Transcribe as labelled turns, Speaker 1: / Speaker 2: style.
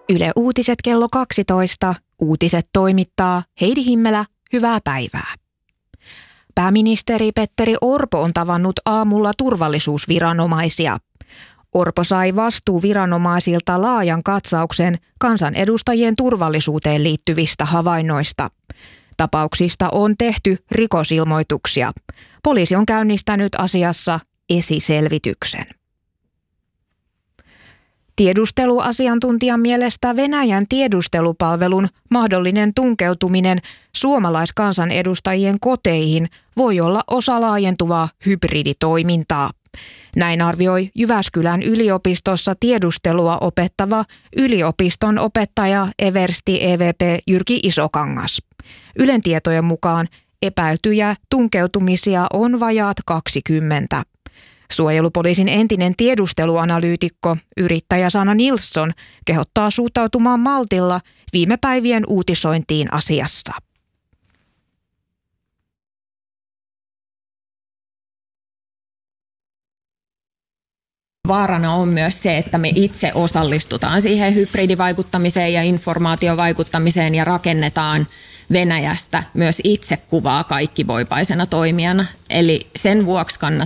Speaker 1: Yle Uutiset kello 12. Uutiset toimittaa Heidi Himmelä. Hyvää päivää. Pääministeri Petteri Orpo on tavannut aamulla turvallisuusviranomaisia. Orpo sai vastuuviranomaisilta laajan katsauksen kansanedustajien turvallisuuteen liittyvistä havainnoista. Tapauksista on tehty rikosilmoituksia. Poliisi on käynnistänyt asiassa esiselvityksen. Tiedusteluasiantuntijan mielestä Venäjän tiedustelupalvelun mahdollinen tunkeutuminen suomalaiskansanedustajien koteihin voi olla osa laajentuvaa hybriditoimintaa. Näin arvioi Jyväskylän yliopistossa tiedustelua opettava yliopiston opettaja eversti EVP Jyrki Isokangas. Ylen tietojen mukaan epäiltyjä tunkeutumisia on vajaat 20. Suojelupoliisin entinen tiedusteluanalyytikko, yrittäjä Sanna Nilsson, kehottaa suhtautumaan maltilla viime päivien uutisointiin asiasta.
Speaker 2: Vaarana on myös se, että me itse osallistutaan siihen hybridivaikuttamiseen ja informaatiovaikuttamiseen ja rakennetaan Venäjästä myös itsekuvaa kaikkivoipaisena toimijana. Eli sen vuoksi kannattaa